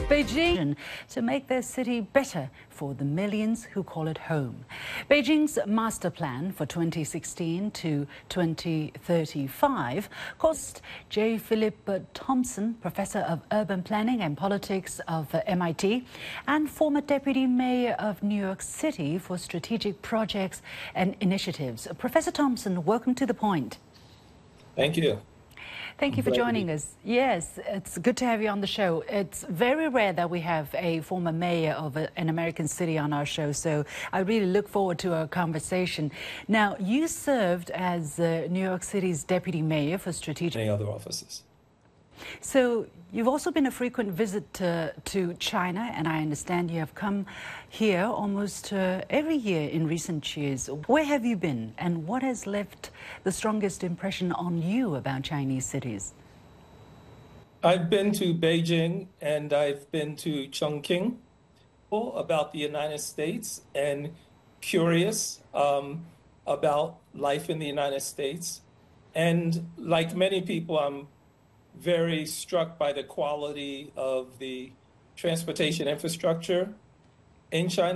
Beijing to make their city better for the millions who call it home. Beijing's master plan for 2016 to 2035 cost J. Philip Thompson, professor of urban planning and politics of MIT and former deputy mayor of New York City for strategic projects and initiatives. Professor Thompson, welcome to The Point. Thank you. Thank you for joining us. Yes, it's good to have you on the show. It's very rare that we have a former mayor of an American city on our show, so I really look forward to our conversation. Now, you served as New York City's deputy mayor for strategic... Many other offices. So you've also been a frequent visitor to China, and I understand you have come here almost every year in recent years. Where have you been, and what has left the strongest impression on you about Chinese cities? I've been to Beijing and I've been to Chongqing about the United States and curious about life in the United States. And like many people, I'm very struck by the quality of the transportation infrastructure in China.